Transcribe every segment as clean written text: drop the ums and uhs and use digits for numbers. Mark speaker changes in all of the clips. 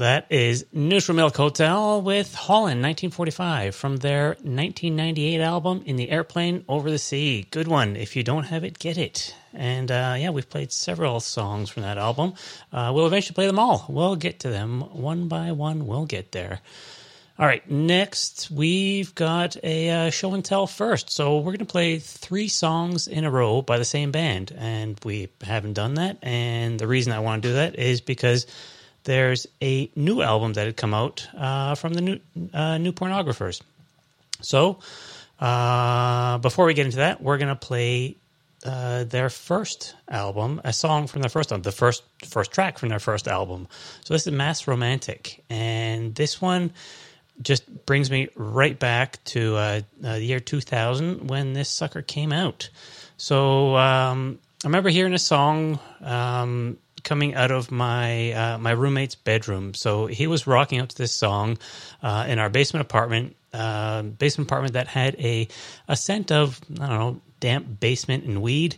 Speaker 1: That is Neutral Milk Hotel with Holland, 1945, from their 1998 album, In the Airplane Over the Sea. Good one. If you don't have it, get it. And yeah, we've played several songs from that album. We'll eventually play them all. We'll get to them one by one. We'll get there. All right, next we've got a show and tell first. So we're going to play 3 songs in a row by the same band, and we haven't done that. And the reason I want to do that is because there's a new album that had come out from the new Pornographers. So before we get into that, we're going to play their first album, a song from their first album, the first track from their first album. So this is Mass Romantic, and this one just brings me right back to the year 2000 when this sucker came out. So I remember hearing a song coming out of my roommate's bedroom. So he was rocking out to this song in our basement apartment that had a scent of, I don't know, damp basement and weed.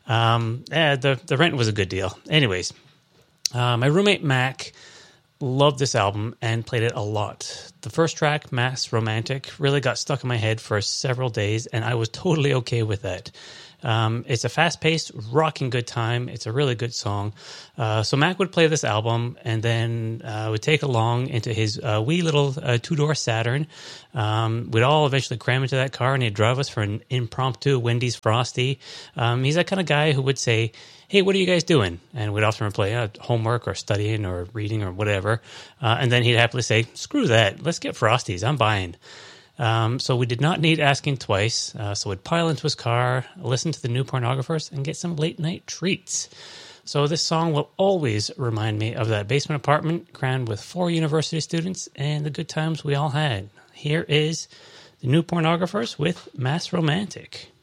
Speaker 1: The rent was a good deal. Anyways, my roommate Mac loved this album and played it a lot. The first track, Mass Romantic, really got stuck in my head for several days, and I was totally okay with that. It's a fast-paced, rocking good time. It's a really good song. So Mac would play this album and then would take along into his wee little two-door Saturn. We'd all eventually cram into that car, and he'd drive us for an impromptu Wendy's Frosty. He's that kind of guy who would say, "Hey, what are you guys doing?" And we'd often reply, homework or studying or reading or whatever. And then he'd happily say, "Screw that. Let's get Frosties. I'm buying." So we did not need asking twice. So we'd pile into his car, listen to the new Pornographers, and get some late-night treats. So this song will always remind me of that basement apartment crammed with 4 university students and the good times we all had. Here is the new Pornographers with Mass Romantic.